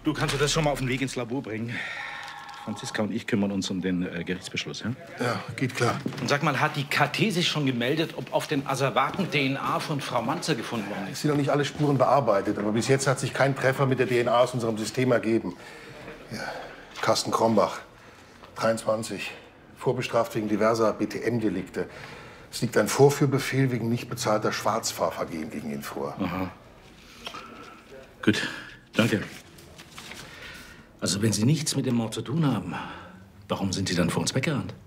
Du kannst du das schon mal auf den Weg ins Labor bringen? Franziska und ich kümmern uns um den Gerichtsbeschluss, ja? Ja, geht klar. Und sag mal, hat die KT sich schon gemeldet, ob auf den Asservaten DNA von Frau Manzer gefunden worden Es ist? sind noch nicht alle Spuren bearbeitet, aber bis jetzt hat sich kein Treffer mit der DNA aus unserem System ergeben. Ja, Carsten Krombach, 23, vorbestraft wegen diverser BTM-Delikte. Es liegt ein Vorführbefehl wegen nicht bezahlter Schwarzfahrvergehen gegen ihn vor. Aha. Gut, danke. Also wenn Sie nichts mit dem Mord zu tun haben, warum sind Sie dann vor uns weggerannt?